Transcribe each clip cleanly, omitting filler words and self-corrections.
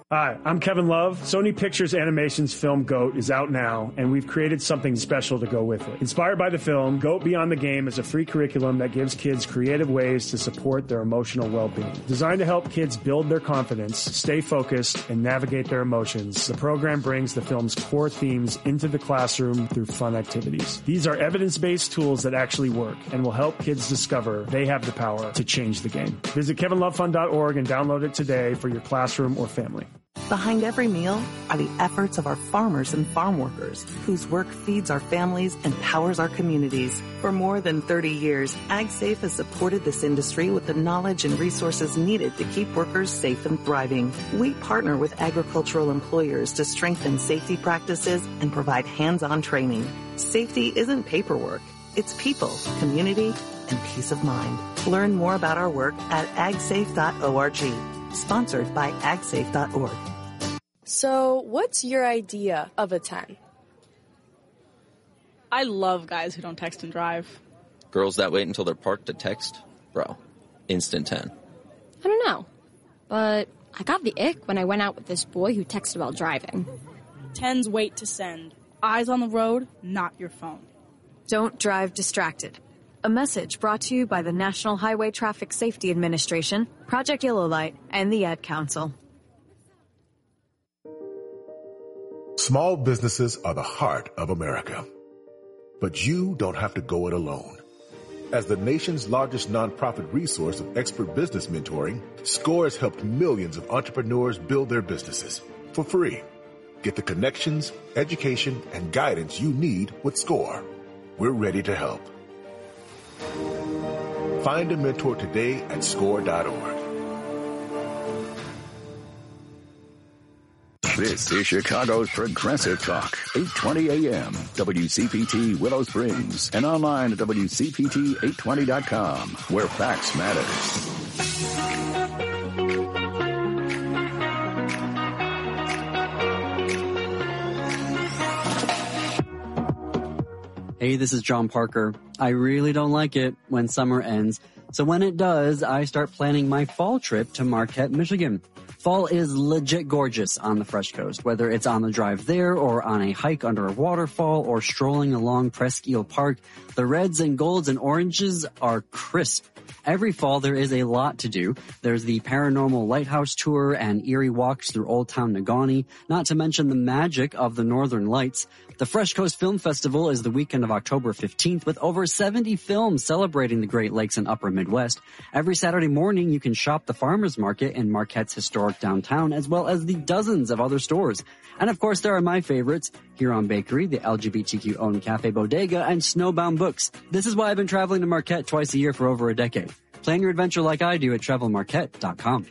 Hi, I'm Kevin Love. Sony Pictures Animation's film GOAT is out now, and we've created something special to go with it. Inspired by the film, GOAT Beyond the Game is a free curriculum that gives kids creative ways to support their emotional well-being. Designed to help kids build their confidence, stay focused, and navigate their emotions, the program brings the film's core themes into the classroom through fun activities. These are evidence-based tools that actually work and will help kids discover they have the power to change the game. Visit kevinlovefund.org and download it today for your classroom or family. Behind every meal are the efforts of our farmers and farm workers, whose work feeds our families and powers our communities. For more than 30 years, AgSafe has supported this industry with the knowledge and resources needed to keep workers safe and thriving. We partner with agricultural employers to strengthen safety practices and provide hands-on training. Safety isn't paperwork. It's people, community, and peace of mind. Learn more about our work at agsafe.org. Sponsored by agsafe.org. So, what's your idea of a 10? I love guys who don't text and drive. Girls that wait until they're parked to text? Bro, instant 10. I don't know, but I got the ick when I went out with this boy who texted while driving. 10s wait to send. Eyes on the road, not your phone. Don't drive distracted. A message brought to you by the National Highway Traffic Safety Administration, Project Yellow Light, and the Ad Council. Small businesses are the heart of America. But you don't have to go it alone. As the nation's largest nonprofit resource of expert business mentoring, SCORE has helped millions of entrepreneurs build their businesses for free. Get the connections, education, and guidance you need with SCORE. We're ready to help. Find a mentor today at score.org. This is Chicago's Progressive Talk, 820 AM, WCPT Willow Springs, and online at WCPT820.com, where facts matter. Hey, this is John Parker. I really don't like it when summer ends. So when it does, I start planning my fall trip to Marquette, Michigan. Fall is legit gorgeous on the Fresh Coast, whether it's on the drive there or on a hike under a waterfall or strolling along Presque Isle Park. The reds and golds and oranges are crisp. Every fall there is a lot to do. There's the paranormal lighthouse tour and eerie walks through Old Town Negaunee, not to mention the magic of the Northern Lights. The Fresh Coast Film Festival is the weekend of October 15th with over 70 films celebrating the Great Lakes and Upper Midwest. Every Saturday morning you can shop the farmers market in Marquette's historic downtown as well as the dozens of other stores. And of course there are my favorites, Huron Bakery, the LGBTQ-owned Cafe Bodega, and Snowbound Books. This is why I've been traveling to Marquette twice a year for over a decade. Plan your adventure like I do at travelmarquette.com.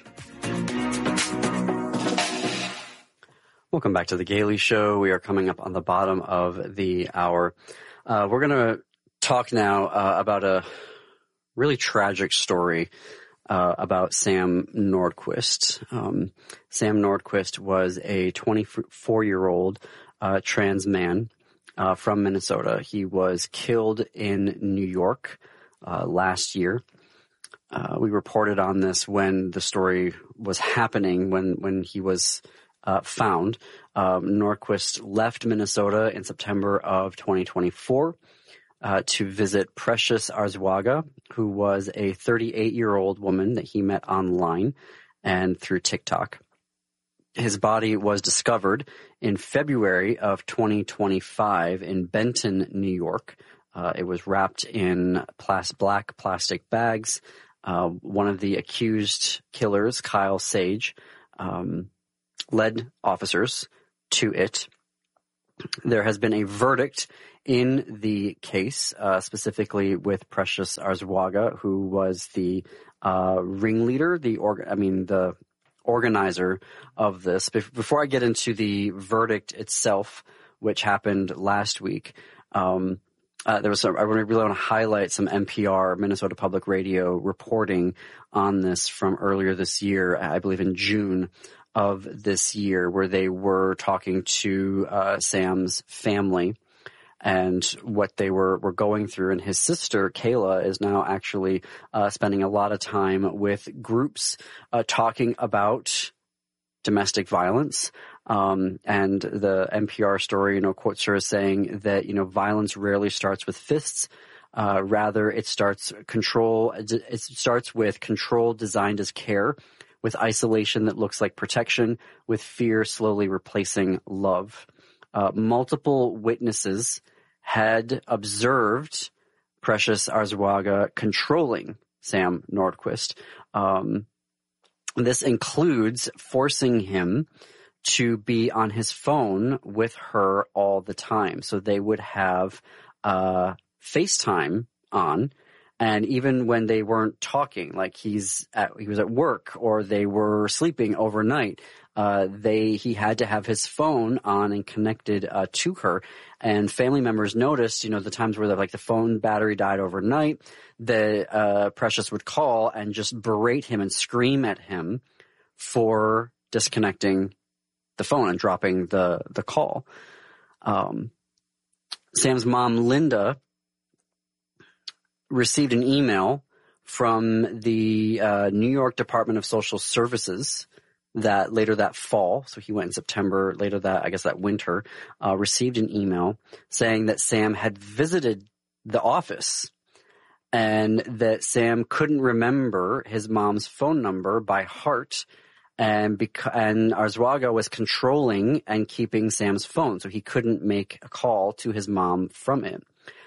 Welcome back to The Gailey Show. We are coming up on the bottom of the hour. We're going to talk now about a really tragic story about Sam Nordquist. Sam Nordquist was a 24-year-old trans man from Minnesota. He was killed in New York last year. We reported on this when the story was happening, when he was found. Nordquist left Minnesota in September of 2024 to visit Precious Arzwaga, who was a 38-year-old woman that he met online and through TikTok. His body was discovered in February of 2025 in Benton, New York. It was wrapped in black plastic bags. One of the accused killers, Kyle Sage, led officers to it. There has been a verdict in the case, specifically with Precious Arzwaga, who was the ringleader, the organizer of this. Before I get into the verdict itself, which happened last week, I really want to highlight some NPR, Minnesota Public Radio, reporting on this from earlier this year, I believe in June of this year, where they were talking to Sam's family and what they were going through. And his sister, Kayla, is now actually spending a lot of time with groups talking about domestic violence. And the NPR story, quotes her as saying that, violence rarely starts with fists. Rather, it starts with control designed as care, with isolation that looks like protection, with fear slowly replacing love. Multiple witnesses had observed Precious Arzuaga controlling Sam Nordquist. This includes forcing him to be on his phone with her all the time. So they would have FaceTime on, and even when they weren't talking, like he was at work or they were sleeping overnight, he had to have his phone on and connected to her. And family members noticed, the times where the phone battery died overnight, that Precious would call and just berate him and scream at him for disconnecting the phone and dropping the call. Sam's mom, Linda, received an email from the New York Department of Social Services that later that fall, so he went in September, later that winter, received an email saying that Sam had visited the office and that Sam couldn't remember his mom's phone number by heart, and Arzuaga was controlling and keeping Sam's phone, so he couldn't make a call to his mom from it.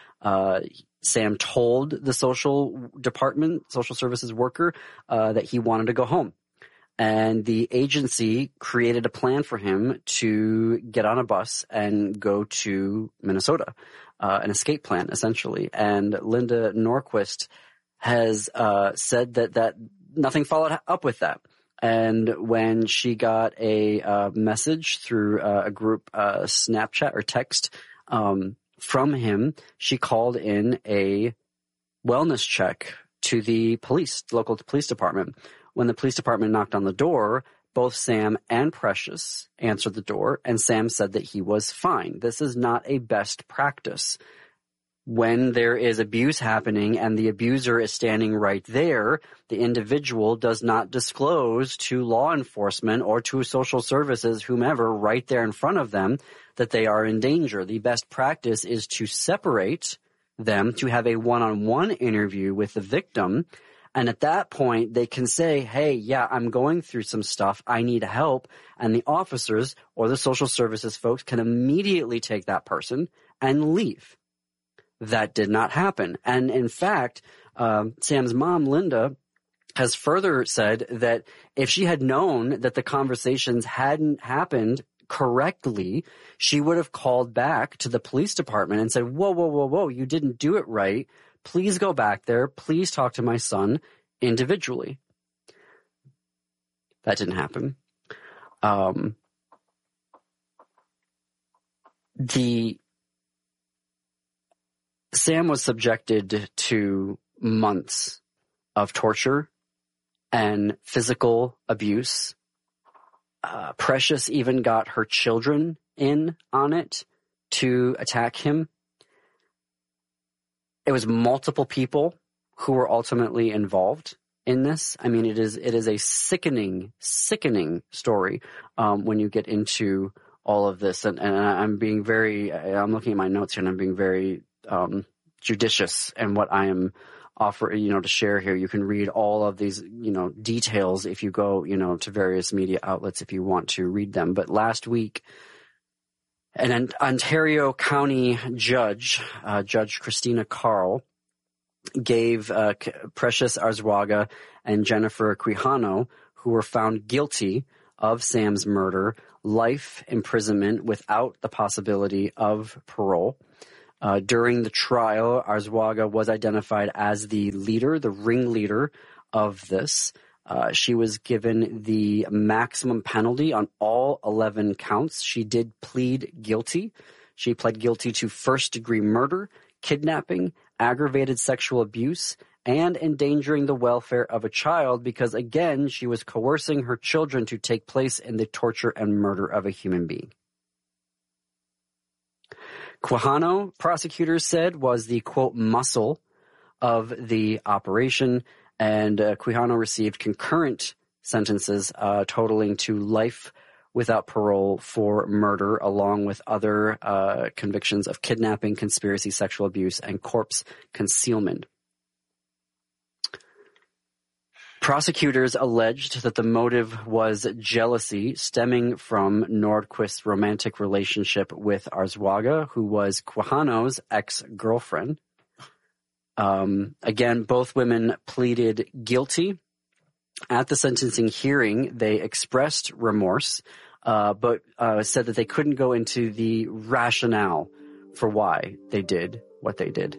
Sam told the social services worker that he wanted to go home. And the agency created a plan for him to get on a bus and go to Minnesota, an escape plan, essentially. And Linda Nordquist has said that nothing followed up with that. And when she got a message through a group Snapchat or text from him, she called in a wellness check to the local police department. When the police department knocked on the door, both Sam and Precious answered the door, and Sam said that he was fine. This is not a best practice. When there is abuse happening and the abuser is standing right there, the individual does not disclose to law enforcement or to social services, whomever, right there in front of them, that they are in danger. The best practice is to separate them, to have a one-on-one interview with the victim. And at that point, they can say, hey, yeah, I'm going through some stuff. I need help. And the officers or the social services folks can immediately take that person and leave. That did not happen. And in fact, Sam's mom, Linda, has further said that if she had known that the conversations hadn't happened correctly, she would have called back to the police department and said, whoa, you didn't do it right. Please go back there. Please talk to my son individually. That didn't happen. Sam was subjected to months of torture and physical abuse. Precious even got her children in on it to attack him. It was multiple people who were ultimately involved in this. I mean, it is a sickening story when you get into all of this. And I'm looking at my notes here and I'm being very judicious in what I am offering, to share here. You can read all of these, details if you go, to various media outlets if you want to read them. But last week, an Ontario County judge, Judge Christina Carl, gave Precious Arzuaga and Jennifer Quijano, who were found guilty of Sam's murder, life imprisonment without the possibility of parole. During the trial, Arzuaga was identified as the ringleader of this. She was given the maximum penalty on all 11 counts. She did plead guilty. She pled guilty to first-degree murder, kidnapping, aggravated sexual abuse, and endangering the welfare of a child because, again, she was coercing her children to take place in the torture and murder of a human being. Quijano, prosecutors said, was the, quote, muscle of the operation, and Quijano received concurrent sentences totaling to life without parole for murder, along with other convictions of kidnapping, conspiracy, sexual abuse, and corpse concealment. Prosecutors alleged that the motive was jealousy stemming from Nordquist's romantic relationship with Arzuaga, who was Quijano's ex-girlfriend. Again, both women pleaded guilty. At the sentencing hearing, they expressed remorse, but said that they couldn't go into the rationale for why they did what they did.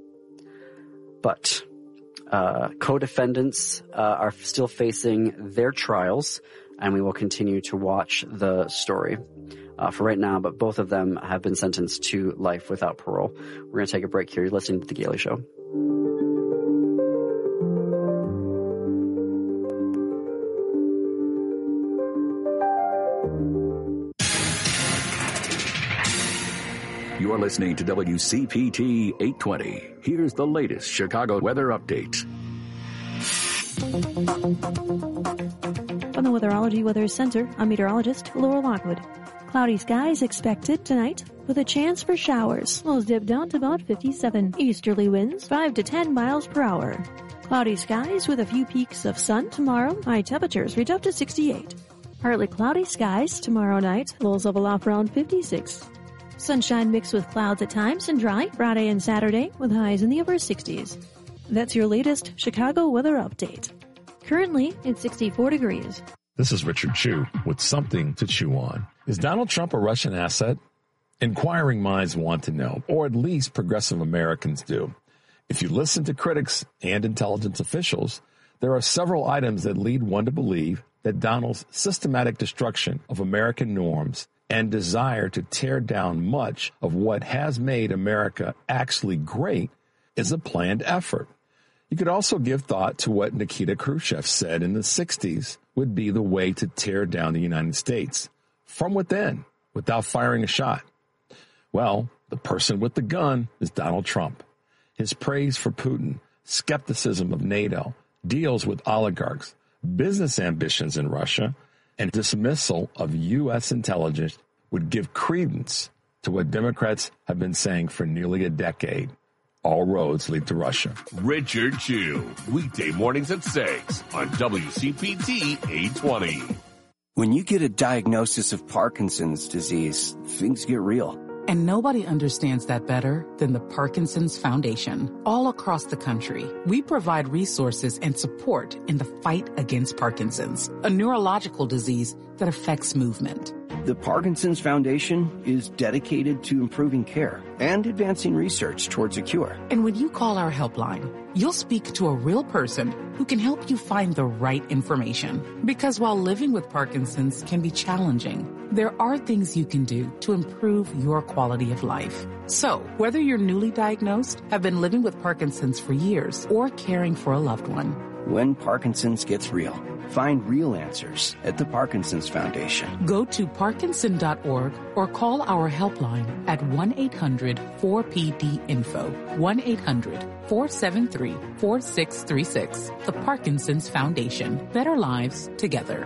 But co-defendants are still facing their trials, and we will continue to watch the story for right now, but both of them have been sentenced to life without parole. We're going to take a break here. You're listening to The Gailey Show. You're listening to WCPT 820. Here's the latest Chicago weather update. From the Weatherology Weather Center, I'm meteorologist Laura Lockwood. Cloudy skies expected tonight with a chance for showers. Lows dip down to about 57. Easterly winds 5 to 10 miles per hour. Cloudy skies with a few peaks of sun tomorrow. High temperatures reach up to 68. Partly cloudy skies tomorrow night. Lows level off around 56. Sunshine mixed with clouds at times and dry Friday and Saturday with highs in the upper 60s. That's your latest Chicago weather update. Currently, it's 64 degrees. This is Richard Chu with something to chew on. Is Donald Trump a Russian asset? Inquiring minds want to know, or at least progressive Americans do. If you listen to critics and intelligence officials, there are several items that lead one to believe that Donald's systematic destruction of American norms and desire to tear down much of what has made America actually great is a planned effort. You could also give thought to what Nikita Khrushchev said in the 60s would be the way to tear down the United States from within without firing a shot. Well, the person with the gun is Donald Trump. His praise for Putin, skepticism of NATO, deals with oligarchs, business ambitions in Russia, and dismissal of U.S. intelligence would give credence to what Democrats have been saying for nearly a decade. All roads lead to Russia. Richard Chu, weekday mornings at 6 on WCPT 820. When you get a diagnosis of Parkinson's disease, things get real. And nobody understands that better than the Parkinson's Foundation. All across the country, we provide resources and support in the fight against Parkinson's, a neurological disease that affects movement. The Parkinson's Foundation is dedicated to improving care and advancing research towards a cure. And when you call our helpline, you'll speak to a real person who can help you find the right information. Because while living with Parkinson's can be challenging, there are things you can do to improve your quality of life. So, whether you're newly diagnosed, have been living with Parkinson's for years, or caring for a loved one, when Parkinson's gets real, find real answers at the Parkinson's Foundation. Go to parkinson.org or call our helpline at 1-800-4PD-INFO, 1-800-473-4636. The Parkinson's Foundation. Better lives together.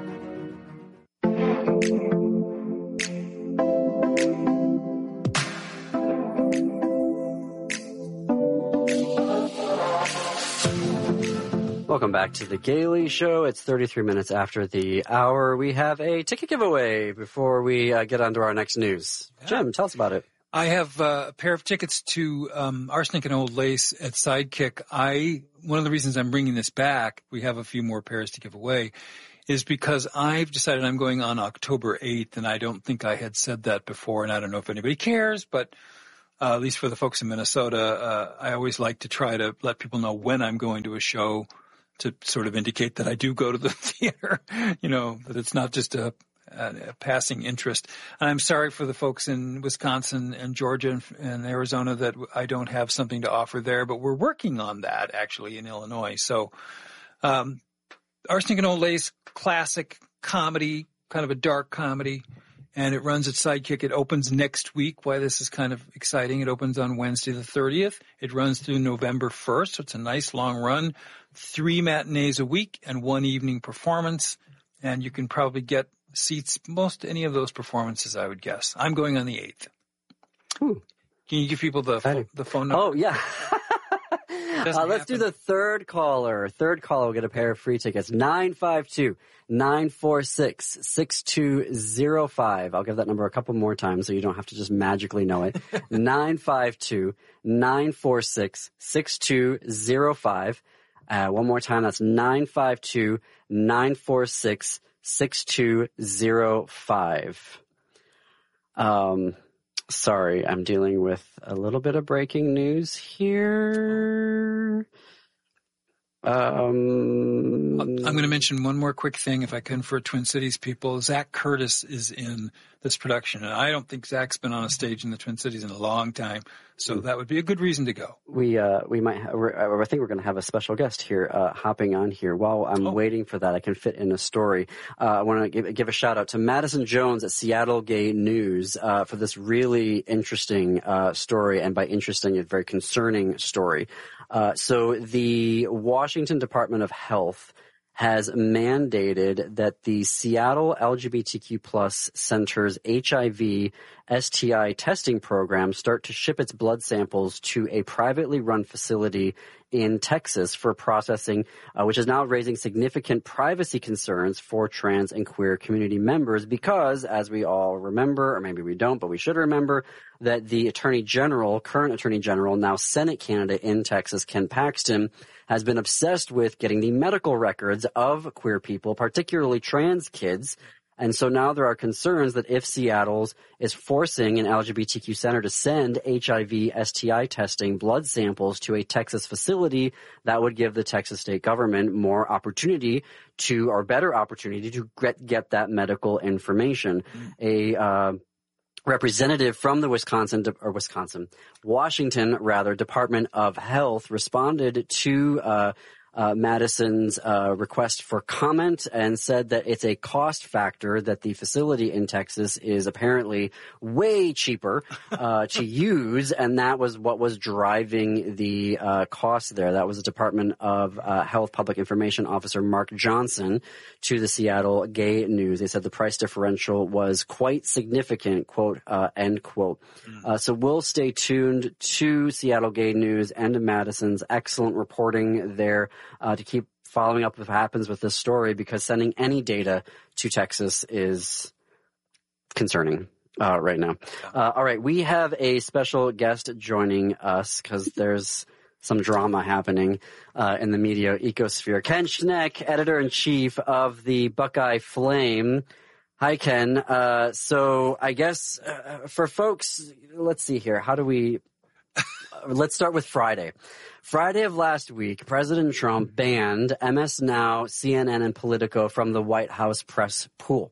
Welcome back to The Gailey Show. It's 33 minutes after the hour. We have a ticket giveaway before we get on to our next news. Yeah. Jim, tell us about it. I have a pair of tickets to Arsenic and Old Lace at Sidekick. One of the reasons I'm bringing this back, we have a few more pairs to give away, is because I've decided I'm going on October 8th, and I don't think I had said that before, and I don't know if anybody cares, but at least for the folks in Minnesota, I always like to try to let people know when I'm going to a show, to sort of indicate that I do go to the theater, that it's not just a passing interest. And I'm sorry for the folks in Wisconsin and Georgia and Arizona that I don't have something to offer there, but we're working on that actually in Illinois. So, Arsenic and Old Lace, classic comedy, kind of a dark comedy. and it runs at Sidekick. It opens next week. Why this is kind of exciting. It opens on Wednesday the 30th. It runs through November 1st, so it's a nice long run. 3 matinees a week and 1 evening performance, and you can probably get seats most any of those performances, I would guess. I'm going on the 8th. Ooh. Can you give people the phone number? Oh, yeah. Let's do the third caller. Third caller will get a pair of free tickets. 952-946-6205. I'll give that number a couple more times so you don't have to just magically know it. 952-946-6205. One more time, that's 952-946-6205. Sorry, I'm dealing with a little bit of breaking news here. I'm going to mention one more quick thing, if I can, for Twin Cities people. Zach Curtis is in this production, and I don't think Zach's been on a stage in the Twin Cities in a long time, so that would be a good reason to go. We might I think we're going to have a special guest here hopping on here. While I'm waiting for that, I can fit in a story. I want to give a shout out to Madison Jones at Seattle Gay News for this really interesting story, and by interesting, a very concerning story. So the Washington Department of Health has mandated that the Seattle LGBTQ plus Center's HIV STI testing program start to ship its blood samples to a privately run facility in Texas for processing, which is now raising significant privacy concerns for trans and queer community members because, as we all remember, or maybe we don't, but we should remember, that the current Attorney General, now Senate candidate in Texas, Ken Paxton, has been obsessed with getting the medical records of queer people, particularly trans kids. And so now there are concerns that if Seattle's is forcing an LGBTQ center to send HIV STI testing blood samples to a Texas facility, that would give the Texas state government more opportunity or better opportunity to get that medical information. Representative from the Washington Department of Health responded to Madison's request for comment and said that it's a cost factor, that the facility in Texas is apparently way cheaper to use, and that was what was driving the cost there. That was the Department of Health Public Information Officer Mark Johnson to the Seattle Gay News. They said the price differential was quite significant, quote, end quote. So we'll stay tuned to Seattle Gay News and to Madison's excellent reporting there to keep following up what happens with this story, because sending any data to Texas is concerning right now. All right, we have a special guest joining us because there's some drama happening in the media ecosphere. Ken Schneck, editor-in-chief of the Buckeye Flame. Hi, Ken. So I guess for folks, let's see here. How do we let's start with Friday. Friday of last week, President Trump banned MS Now, CNN, and Politico from the White House press pool.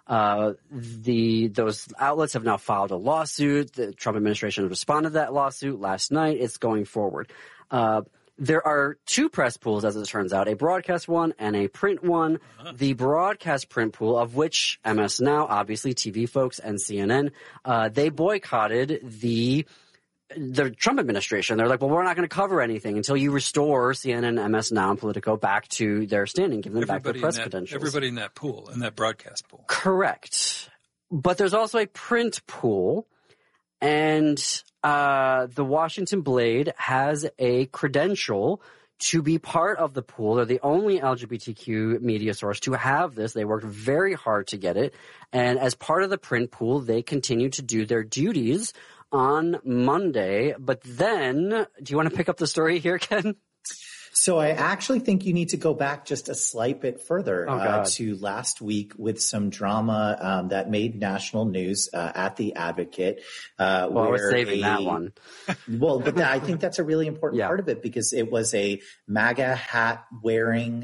Those outlets have now filed a lawsuit. The Trump administration responded to that lawsuit last night. It's going forward. There are 2 press pools, as it turns out, a broadcast one and a print one. The broadcast print pool, of which MS Now, obviously TV folks, and CNN, they boycotted the Trump administration. They're like, well, we're not going to cover anything until you restore CNN, MS Now, and Politico back to their standing, give them back their press credentials. Everybody in that pool, in that broadcast pool. Correct. But there's also a print pool, and the Washington Blade has a credential to be part of the pool. They're the only LGBTQ media source to have this. They worked very hard to get it. And as part of the print pool, they continue to do their duties on Monday. But then, do you want to pick up the story here, Ken? So I actually think you need to go back just a slight bit further to last week with some drama that made national news at The Advocate. Well, I was saving that one. Well, but I think that's a really important part of it, because it was a MAGA hat wearing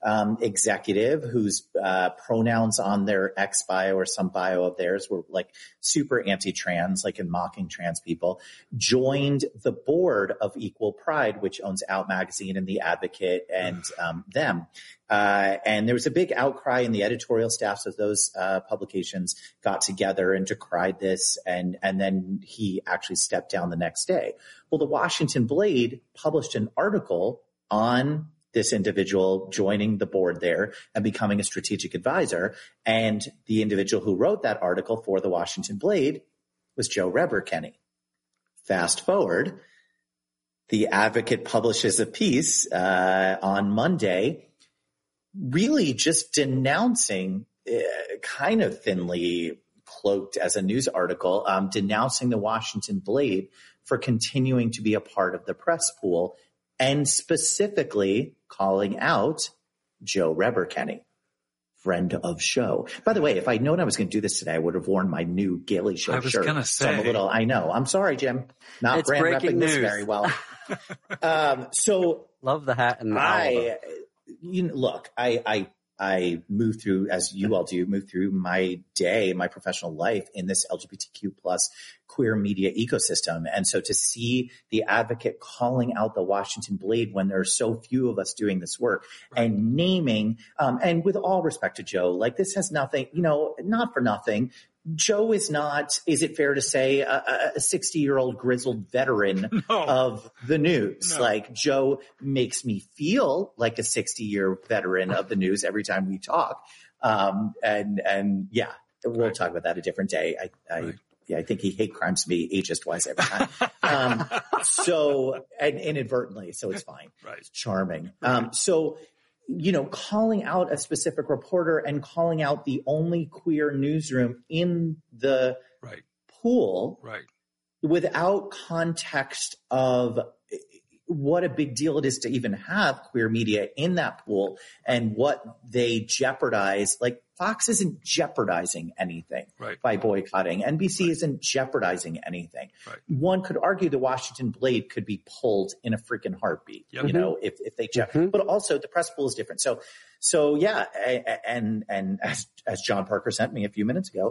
executive whose pronouns on their X bio or some bio of theirs were like super anti-trans, like in mocking trans people, joined the board of Equal Pride, which owns Out Magazine and The Advocate and them. And there was a big outcry, and the editorial staffs of those publications got together and decried this, and then he actually stepped down the next day. Well, the Washington Blade published an article on this individual joining the board there and becoming a strategic advisor, and the individual who wrote that article for the Washington Blade was Joe Reber-Kenney. Fast forward, The Advocate publishes a piece on Monday really just denouncing, kind of thinly cloaked as a news article, denouncing the Washington Blade for continuing to be a part of the press pool and specifically calling out Joe Reber-Kenney, friend of show. By the way, if I'd known I was going to do this today, I would have worn my new Gaily Show shirt. I was going to say. I know. I'm sorry, Jim. Not it's brand repping news. This very well. So love the hat and the olive. Look, I move through, as you all do, move through my day, my professional life in this LGBTQ plus queer media ecosystem. And so to see The Advocate calling out the Washington Blade when there are so few of us doing this work and naming, and with all respect to Joe, like this has nothing, not for nothing. Joe is not, is it fair to say, a 60-year-old grizzled veteran of the news. No. Like Joe makes me feel like a 60-year veteran of the news every time we talk. And yeah, we'll talk about that a different day. I think he hate crimes me ageist-wise every time. And inadvertently, so it's fine. Right. It's charming. Calling out a specific reporter and calling out the only queer newsroom in the pool without context of what a big deal it is to even have queer media in that pool and what they jeopardize. Like Fox isn't jeopardizing anything by boycotting. NBC isn't jeopardizing anything. One could argue the Washington Blade could be pulled in a freaking heartbeat, if they but also the press pool is different. So yeah. And as John Parker sent me a few minutes ago,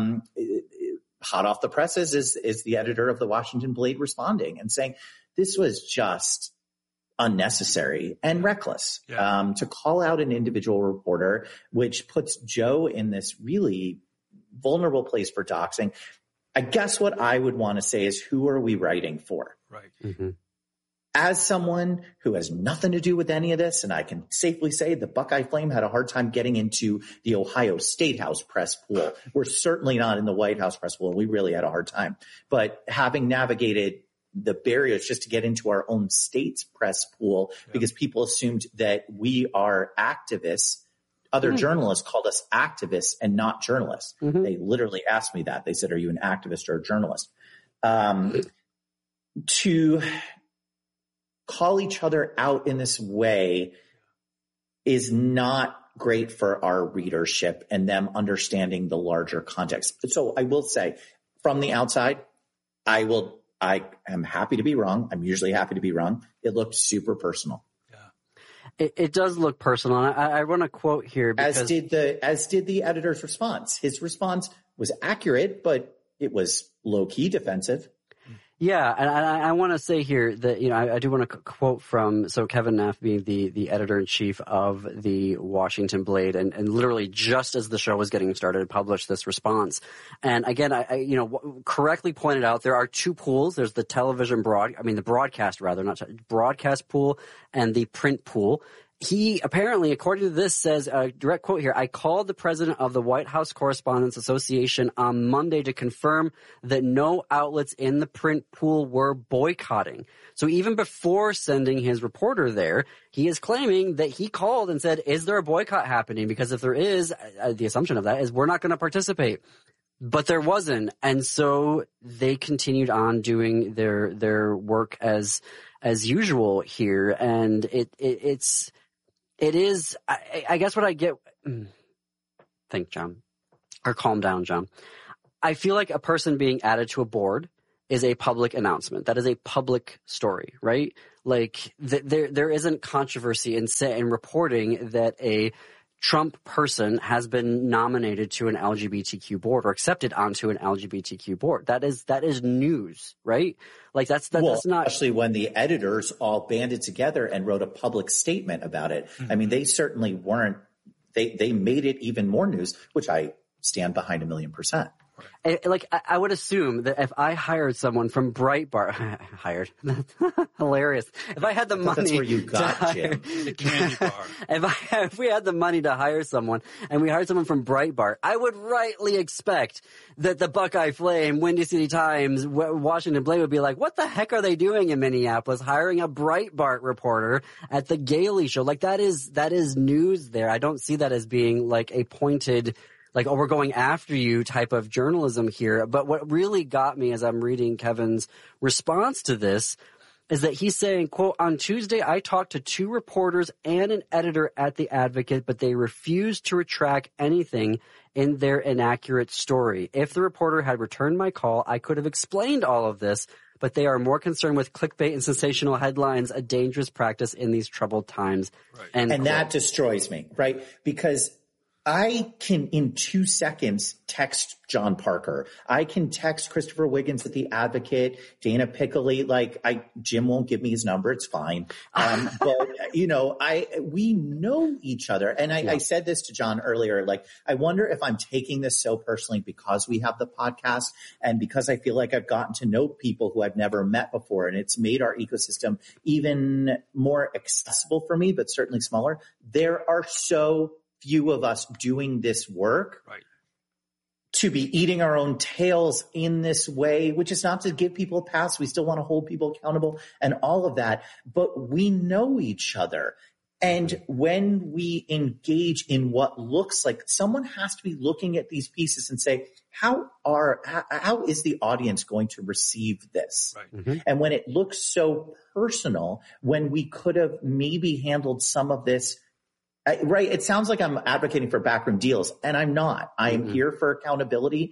hot off the presses is the editor of the Washington Blade responding and saying, this was just unnecessary and reckless to call out an individual reporter, which puts Joe in this really vulnerable place for doxing. I guess what I would want to say is, who are we writing for? Right. Mm-hmm. As someone who has nothing to do with any of this, and I can safely say the Buckeye Flame had a hard time getting into the Ohio State House press pool. We're certainly not in the White House press pool. We really had a hard time. But having navigated the barriers just to get into our own state's press pool because people assumed that we are activists. Other journalists called us activists and not journalists. Mm-hmm. They literally asked me that. They said, are you an activist or a journalist? To call each other out in this way is not great for our readership and them understanding the larger context. So I will say, from the outside, I am happy to be wrong. I'm usually happy to be wrong. It looked super personal. Yeah, it does look personal. And I run a quote here because as did the editor's response. His response was accurate, but it was low key defensive. Yeah, and I want to say here that, I do want to quote from, Kevin Neff being the editor-in-chief of the Washington Blade, and literally just as the show was getting started, published this response. And again, I correctly pointed out there are two pools. There's the the broadcast pool and the print pool. He apparently, according to this, says, direct quote here, I called the president of the White House Correspondents Association on Monday to confirm that no outlets in the print pool were boycotting. So even before sending his reporter there, he is claiming that he called and said, is there a boycott happening? Because if there is, the assumption of that is we're not going to participate. But there wasn't. And so they continued on doing their work as usual here. And it is, I guess what I get, think, John, or calm down, John. I feel like a person being added to a board is a public announcement. That is a public story, right? Like there isn't controversy in reporting that a Trump person has been nominated to an LGBTQ board or accepted onto an LGBTQ board. That is news, right? Like that's not, especially when the editors all banded together and wrote a public statement about it. Mm-hmm. I mean, they certainly weren't, they made it even more news, which I stand behind 1,000,000%. Like, I would assume that if I hired someone from Breitbart, that's hilarious. If I had the money, that's where you got Jim. The candy bar. If we had the money to hire someone and we hired someone from Breitbart, I would rightly expect that the Buckeye Flame, Windy City Times, Washington Blade would be like, what the heck are they doing in Minneapolis hiring a Breitbart reporter at the Gailey Show? Like that is news there. I don't see that as being like a pointed, like, oh, we're going after you type of journalism here. But what really got me as I'm reading Kevin's response to this is that he's saying, quote, on Tuesday, I talked to 2 reporters and an editor at The Advocate, but they refused to retract anything in their inaccurate story. If the reporter had returned my call, I could have explained all of this, but they are more concerned with clickbait and sensational headlines, a dangerous practice in these troubled times. Right. And that destroys me, right? Because I can, in 2 seconds, text John Parker. I can text Christopher Wiggins at The Advocate, Dana Piccoli. Jim won't give me his number. It's fine. But we know each other. And I said this to John earlier, like, I wonder if I'm taking this so personally because we have the podcast and because I feel like I've gotten to know people who I've never met before. And it's made our ecosystem even more accessible for me, but certainly smaller. There are so few of us doing this work, right, to be eating our own tails in this way, which is not to give people a pass. We still want to hold people accountable and all of that, but we know each other. And when we engage in what looks like, someone has to be looking at these pieces and say, how is the audience going to receive this? Right. Mm-hmm. And when it looks so personal, when we could have maybe handled some of this right. It sounds like I'm advocating for backroom deals, and I'm not. I'm here for accountability,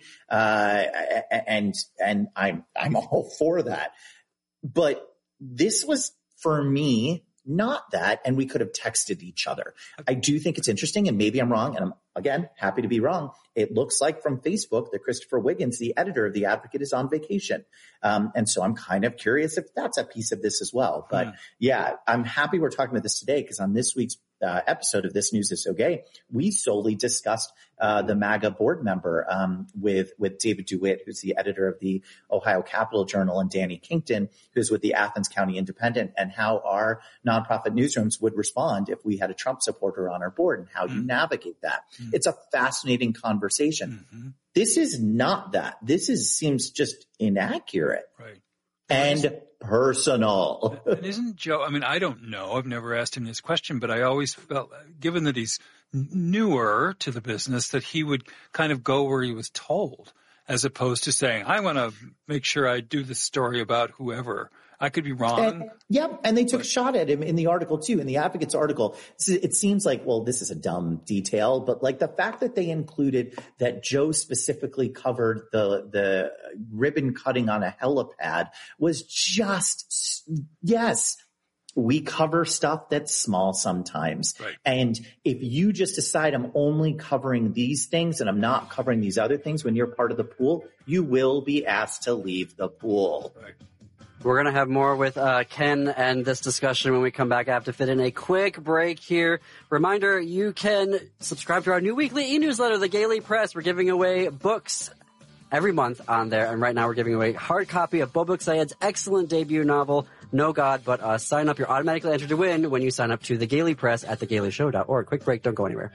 and I'm all for that. But this was, for me, not that, and we could have texted each other. I do think it's interesting, and maybe I'm wrong, and I'm, again, happy to be wrong. It looks like from Facebook that Christopher Wiggins, the editor of The Advocate, is on vacation. And so I'm kind of curious if that's a piece of this as well. But yeah, I'm happy we're talking about this today, because on this week's episode of This News Is So Gay, we solely discussed the MAGA board member with David DeWitt, who's the editor of the Ohio Capital Journal, and Danny Kinkton, who's with the Athens County Independent, and how our nonprofit newsrooms would respond if we had a Trump supporter on our board and how you navigate that. It's a fascinating conversation. Mm-hmm. This is not that. This seems just inaccurate. Right. And personal. And isn't Joe, I mean, I don't know. I've never asked him this question, but I always felt, given that he's newer to the business, that he would kind of go where he was told, as opposed to saying, I want to make sure I do this story about whoever. I could be wrong. And they took a shot at him in the article too, in the Advocate's article. It seems like, well, this is a dumb detail, but like the fact that they included that Joe specifically covered the ribbon cutting on a helipad was just, yes, we cover stuff that's small sometimes. Right. And if you just decide I'm only covering these things and I'm not covering these other things when you're part of the pool, you will be asked to leave the pool. Right. We're going to have more with Ken and this discussion when we come back. I have to fit in a quick break here. Reminder, you can subscribe to our new weekly e-newsletter, The Gailey Press. We're giving away books every month on there. And right now we're giving away a hard copy of Bobak Syed's excellent debut novel, No God But Us. Sign up. You're automatically entered to win when you sign up to The Gailey Press at thegaileyshow.org. Quick break. Don't go anywhere.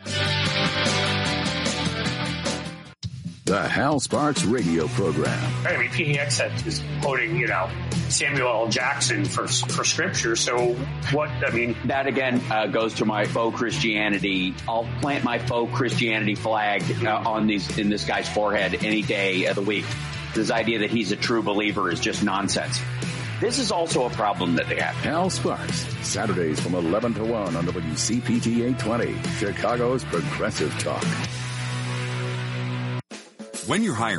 The Hal Sparks radio program. I mean, PDX is quoting, Samuel L. Jackson for scripture. So what, I mean. That again goes to my faux Christianity. I'll plant my faux Christianity flag in this guy's forehead any day of the week. This idea that he's a true believer is just nonsense. This is also a problem that they have. Hal Sparks, Saturdays from 11 to 1 on WCPT 820, Chicago's Progressive Talk. When you're hiring,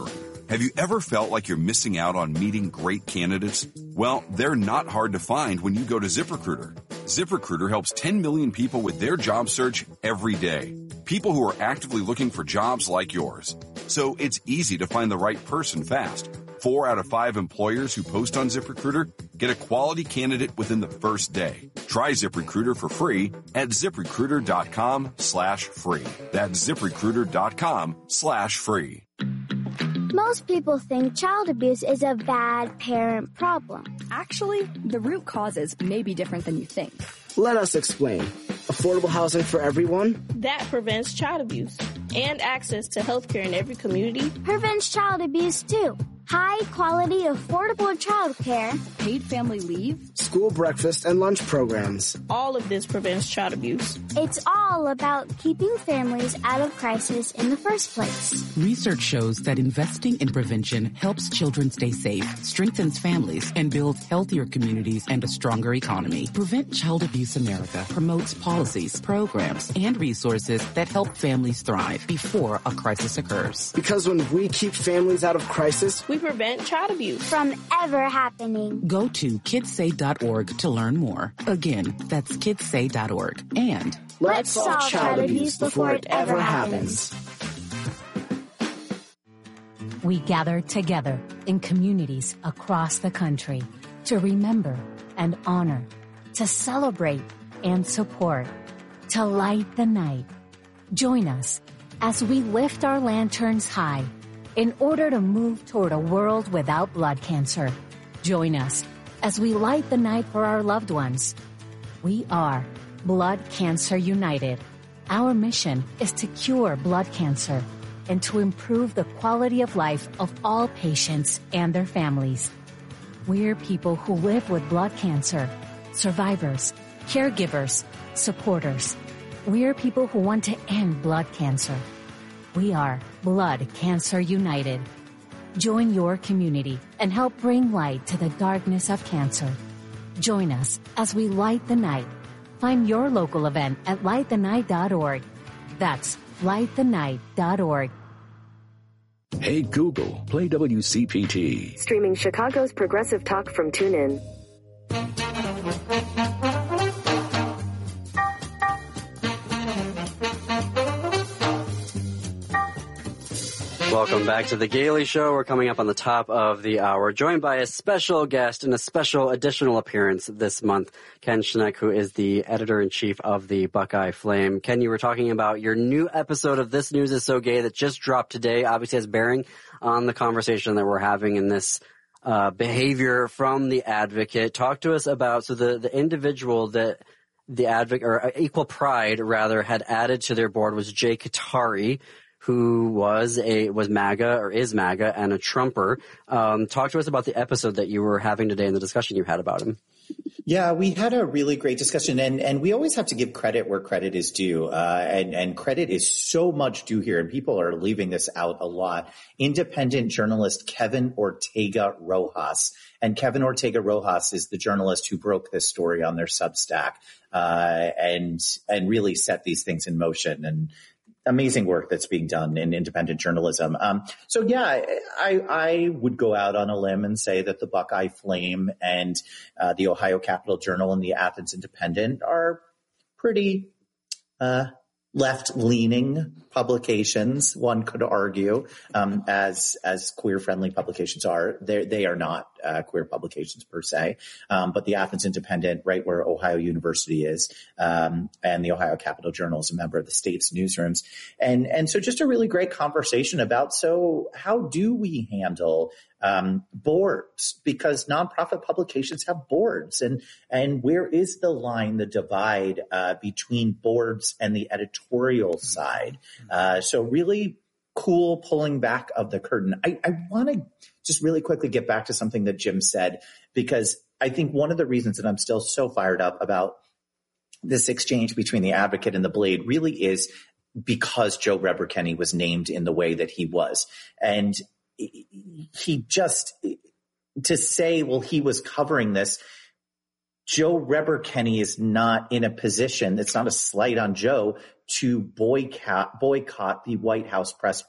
Have you ever felt like you're missing out on meeting great candidates? Well, they're not hard to find when you go to ZipRecruiter. ZipRecruiter helps 10 million people with their job search every day. People who are actively looking for jobs like yours. So it's easy to find the right person fast. 4 out of 5 employers who post on ZipRecruiter get a quality candidate within the first day. Try ZipRecruiter for free at ZipRecruiter.com/free. That's ZipRecruiter.com/free. Most people think child abuse is a bad parent problem. Actually, the root causes may be different than you think. Let us explain. Affordable housing for everyone. That prevents child abuse. And access to healthcare in every community. Prevents child abuse too. High quality, affordable childcare. Paid family leave. School breakfast and lunch programs. All of this prevents child abuse. It's all about keeping families out of crisis in the first place. Research shows that investing in prevention helps children stay safe, strengthens families, and builds healthier communities and a stronger economy. Prevent Child Abuse America promotes policies, programs, and resources that help families thrive before a crisis occurs. Because when we keep families out of crisis, we prevent child abuse from ever happening. Go to kidssay.org to learn more. Again, that's kidssay.org. And let's solve child abuse before it ever happens. We gather together in communities across the country to remember and honor, to celebrate and support, to light the night. Join us as we lift our lanterns high in order to move toward a world without blood cancer. Join us as we light the night for our loved ones. We are Blood Cancer United. Our mission is to cure blood cancer and to improve the quality of life of all patients and their families. We're people who live with blood cancer, survivors, caregivers, supporters. We're people who want to end blood cancer. We are Blood Cancer United. Join your community and help bring light to the darkness of cancer. Join us as we light the night. Find your local event at lightthenight.org. That's lightthenight.org. Hey Google, play WCPT. Streaming Chicago's progressive talk from TuneIn. Welcome back to The Gailey Show. We're coming up on the top of the hour, joined by a special guest and a special additional appearance this month, Ken Schneck, who is the editor-in-chief of the Buckeye Flame. Ken, you were talking about your new episode of This News is So Gay that just dropped today, obviously has bearing on the conversation that we're having in this behavior from the advocate. Talk to us about, so the individual that the advocate, or Equal Pride rather, had added to their board was Jay Katari, who was MAGA, or is MAGA, and a Trumper. Talk to us about the episode that you were having today and the discussion you had about him. Yeah, we had a really great discussion, and we always have to give credit where credit is due, and credit is so much due here, and people are leaving this out a lot. Independent journalist Kevin Ortega Rojas, and Kevin Ortega Rojas is the journalist who broke this story on their Substack, and really set these things in motion, and amazing work that's being done in independent journalism. So yeah, I would go out on a limb and say that the Buckeye Flame and the Ohio Capital Journal and the Athens Independent are pretty left-leaning publications, one could argue, as queer-friendly publications are. They are not queer publications per se, but the Athens Independent, right where Ohio University is, and the Ohio Capital Journal is a member of the state's newsrooms. And so just a really great conversation about, so how do we handle boards, because nonprofit publications have boards, and where is the line, the divide between boards and the editorial side? So really cool pulling back of the curtain. I want to just really quickly get back to something that Jim said, because I think one of the reasons that I'm still so fired up about this exchange between the Advocate and the Blade really is because Joe Reber Kenney was named in the way that he was. And he just, to say, well, he was covering this, Joe Reber Kenney is not in a position, it's not a slight on Joe, to boycott the White House press pool.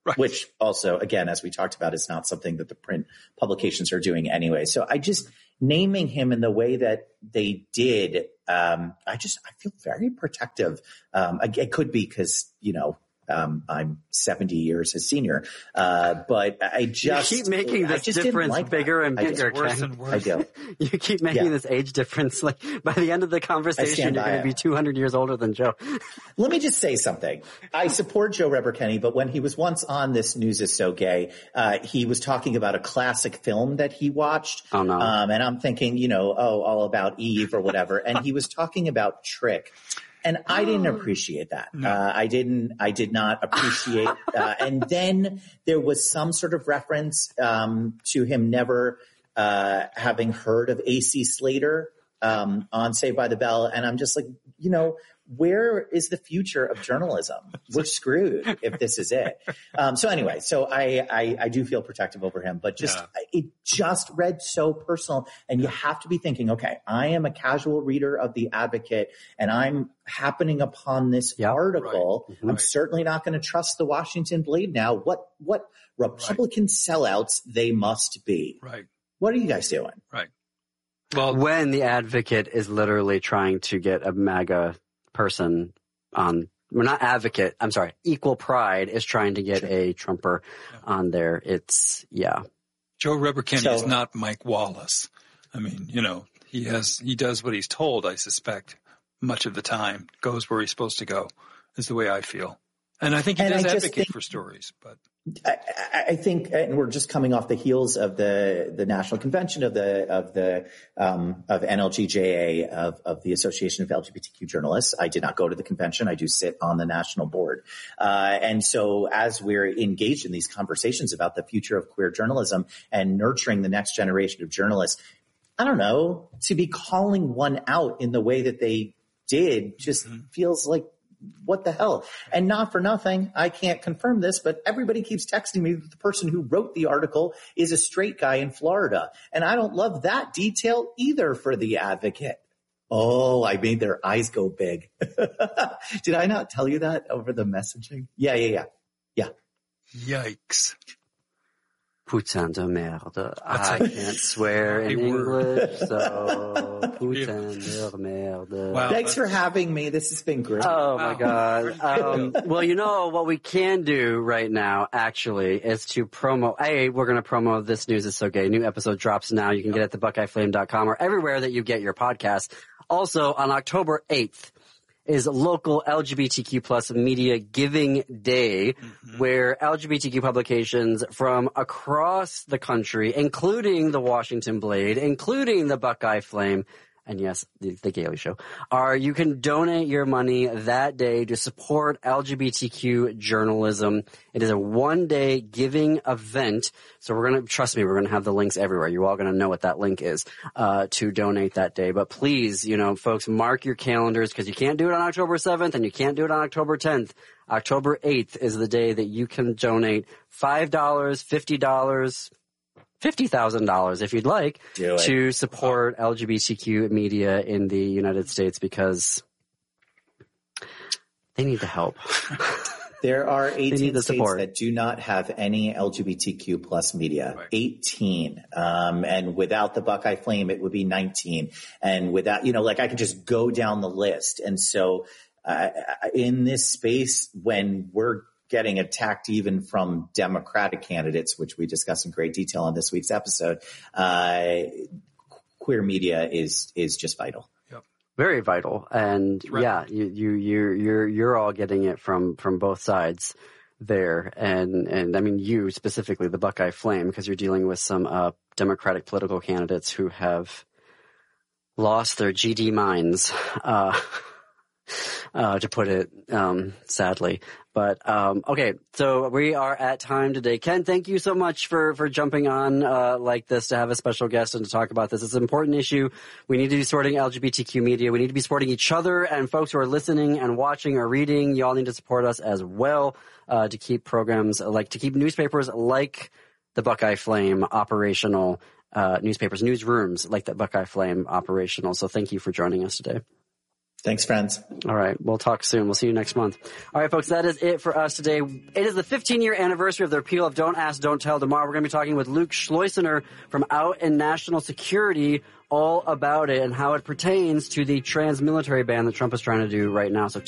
right. Which also, again, as we talked about, is not something that the print publications are doing anyway. So I just naming him in the way that they did, I feel very protective. It could be because, I'm 70 years his senior. But I just... You keep making this difference bigger and bigger, worse and worse. I do. You keep making this age difference. Like, by the end of the conversation, you're going to be 200 years older than Joe. Let me just say something. I support Joe Reber-Kenny, but when he was once on This News Is So Gay, he was talking about a classic film that he watched. Oh, no. And I'm thinking, all about Eve or whatever. And he was talking about Trick. And I didn't appreciate that. No. I did not appreciate, and then there was some sort of reference, to him never, having heard of AC Slater, on Saved by the Bell. And I'm just like, where is the future of journalism? We're screwed if this is it. So anyway, I do feel protective over him, but it just read so personal. And you have to be thinking, okay, I am a casual reader of The Advocate and I'm happening upon this article. Right. Mm-hmm. I'm certainly not going to trust the Washington Blade now. What Republican sellouts they must be. Right. What are you guys doing? Right. Well, when The Advocate is literally trying to get a MAGA person on, we're not Advocate, I'm sorry, Equal Pride is trying to get a Trumper on there. It's, Joe Reber-Kenny is not Mike Wallace. I mean, he does what he's told, I suspect, much of the time, goes where he's supposed to go, is the way I feel. And I think he does advocate for stories, but. I think, and we're just coming off the heels of the national convention of NLGJA, of the Association of LGBTQ Journalists. I did not go to the convention. I do sit on the national board. And so as we're engaged in these conversations about the future of queer journalism and nurturing the next generation of journalists, I don't know, to be calling one out in the way that they did just feels like, what the hell? And not for nothing, I can't confirm this, but everybody keeps texting me that the person who wrote the article is a straight guy in Florida. And I don't love that detail either for The Advocate. Oh, I made their eyes go big. Did I not tell you that over the messaging? Yeah. Yikes. Putain de merde. I can't swear in English, so putain de merde. Wow. Thanks for having me. This has been great. Oh, my God. Well, what we can do right now, actually, is to promo. We're going to promo This News Is So Gay. New episode drops now. You can get it at thebuckeyeflame.com or everywhere that you get your podcast. Also, on October 8th, is local LGBTQ plus media giving day, where LGBTQ publications from across the country, including the Washington Blade, including the Buckeye Flame, and yes, the Gailey Show, you can donate your money that day to support LGBTQ journalism. It is a one-day giving event. So we're going to have the links everywhere. You're all going to know what that link is, to donate that day. But please, folks, mark your calendars, because you can't do it on October 7th and you can't do it on October 10th. October 8th is the day that you can donate $5, $50, $50,000 if you'd like to support LGBTQ media in the United States, because they need the help. There are 18 states that do not have any LGBTQ plus media. Right. 18. And without the Buckeye Flame, it would be 19. And without, I could just go down the list. And so, in this space, when we're getting attacked even from Democratic candidates, which we discuss in great detail on this week's episode, queer media is just vital. Yep. Very vital. And you're all getting it from both sides there. And I mean, you specifically, the Buckeye Flame, because you're dealing with some Democratic political candidates who have lost their GD minds, to put it sadly. But okay, so we are at time today. Ken, thank you so much for jumping on like this to have a special guest and to talk about this. It's an important issue. We need to be supporting LGBTQ media. We need to be supporting each other, and folks who are listening and watching or reading, you all need to support us as well, to keep programs to keep newspapers like the Buckeye Flame operational, newsrooms like the Buckeye Flame operational. So thank you for joining us today. Thanks, friends. All right. We'll talk soon. We'll see you next month. All right, folks. That is it for us today. It is the 15-year anniversary of the repeal of Don't Ask, Don't Tell. Tomorrow we're going to be talking with Luke Schleusener from Out in National Security all about it and how it pertains to the trans military ban that Trump is trying to do right now. So